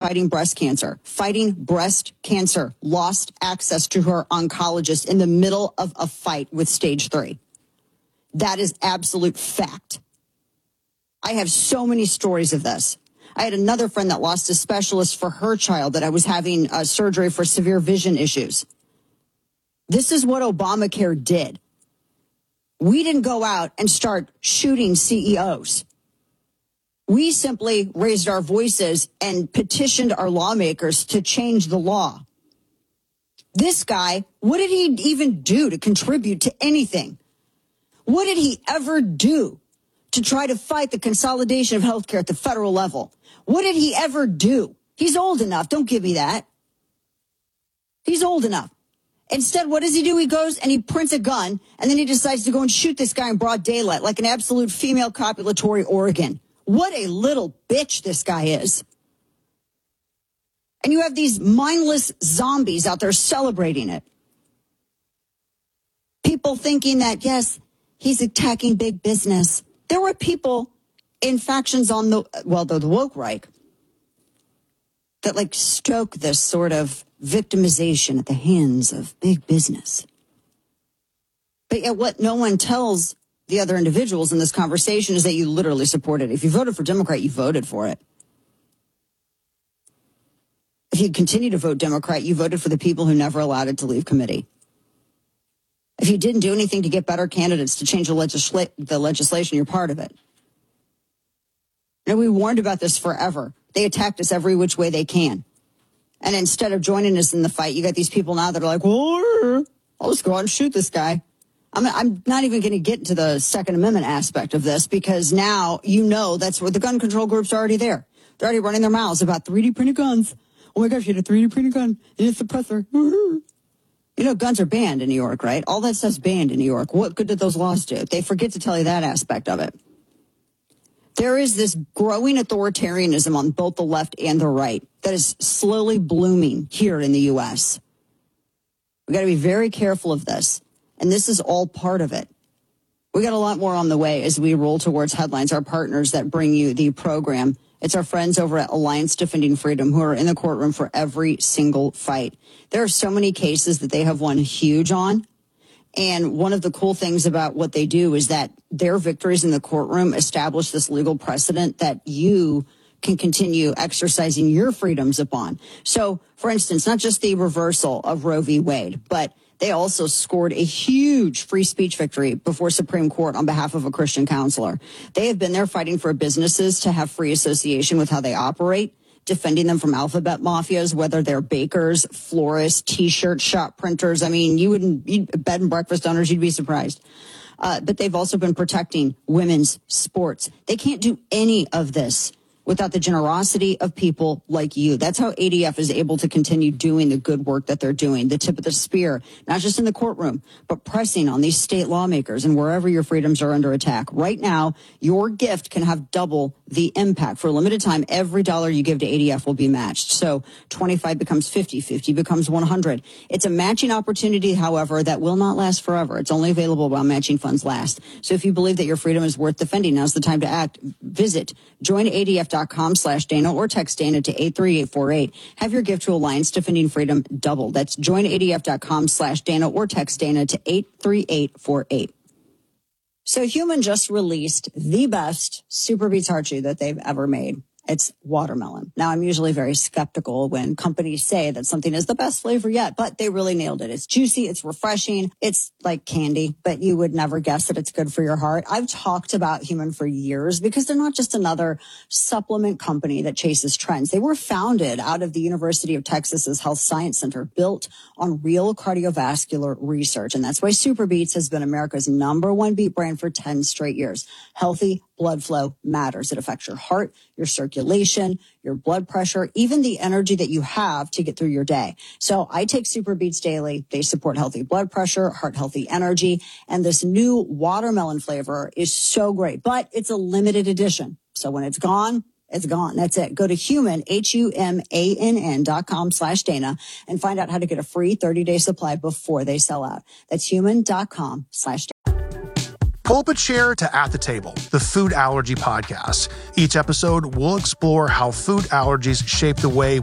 fighting breast cancer, lost access to her oncologist in the middle of a fight with stage 3. That is absolute fact. I have so many stories of this. I had another friend that lost a specialist for her child that I was having surgery for severe vision issues. This is what Obamacare did. We didn't go out and start shooting CEOs. We simply raised our voices and petitioned our lawmakers to change the law. This guy, what did he even do to contribute to anything? What did he ever do to try to fight the consolidation of healthcare at the federal level? What did he ever do? He's old enough. Don't give me that. He's old enough. Instead, what does he do? He goes and he prints a gun, and then he decides to go and shoot this guy in broad daylight like an absolute female copulatory organ. What a little bitch this guy is. And you have these mindless zombies out there celebrating it. People thinking that, yes, he's attacking big business. There were people in factions on the woke right that stoke this sort of victimization at the hands of big business. But yet what no one tells the other individuals in this conversation is that you literally support it. If you voted for Democrat, you voted for it. If you continue to vote Democrat, you voted for the people who never allowed it to leave committee. If you didn't do anything to get better candidates to change the legislation, you're part of it. And we warned about this forever. They attacked us every which way they can. And instead of joining us in the fight, you got these people now that are like, well, I'll just go out and shoot this guy. I'm not even going to get into the Second Amendment aspect of this because now that's where the gun control groups are already there. They're already running their mouths about 3D printed guns. Oh my gosh, you had a 3D printed gun and a suppressor. Guns are banned in New York, right? All that stuff's banned in New York. What good did those laws do? They forget to tell you that aspect of it. There is this growing authoritarianism on both the left and the right that is slowly blooming here in the U.S. We got to be very careful of this. And this is all part of it. We got a lot more on the way as we roll towards Headlines, our partners that bring you the program. It's our friends over at Alliance Defending Freedom who are in the courtroom for every single fight. There are so many cases that they have won huge on. And one of the cool things about what they do is that their victories in the courtroom establish this legal precedent that you can continue exercising your freedoms upon. So, for instance, not just the reversal of Roe v. Wade, but they also scored a huge free speech victory before Supreme Court on behalf of a Christian counselor. They have been there fighting for businesses to have free association with how they operate, defending them from alphabet mafias, whether they're bakers, florists, T-shirt shop printers. Bed and breakfast owners, you'd be surprised. But they've also been protecting women's sports. They can't do any of this without the generosity of people like you. That's how ADF is able to continue doing the good work that they're doing, the tip of the spear, not just in the courtroom, but pressing on these state lawmakers and wherever your freedoms are under attack. Right now, your gift can have double the impact. For a limited time, every dollar you give to ADF will be matched. So 25 becomes 50, 50 becomes 100. It's a matching opportunity, however, that will not last forever. It's only available while matching funds last. So if you believe that your freedom is worth defending, now's the time to act. Visit joinadf.com/Dana or text Dana to 83848. Have your gift to Alliance Defending Freedom double. That's joinadf.com/Dana or text Dana to 83848. So Human just released the best Super Beets Heart Chew that they've ever made. It's watermelon. Now, I'm usually very skeptical when companies say that something is the best flavor yet, but they really nailed it. It's juicy. It's refreshing. It's like candy, but you would never guess that it's good for your heart. I've talked about Human for years because they're not just another supplement company that chases trends. They were founded out of the University of Texas's Health Science Center, built on real cardiovascular research. And that's why Super Beets has been America's #1 beet brand for 10 straight years. Healthy blood flow matters. It affects your heart, your circulation, your blood pressure, even the energy that you have to get through your day. So I take Super Beets daily. They support healthy blood pressure, heart healthy energy, and this new watermelon flavor is so great, but it's a limited edition. So when it's gone, it's gone. That's it. Go to humann.com/Dana and find out how to get a free 30-day supply before they sell out. That's human.com/Dana. Pull up a chair to At the Table, the food allergy podcast. Each episode, we'll explore how food allergies shape the way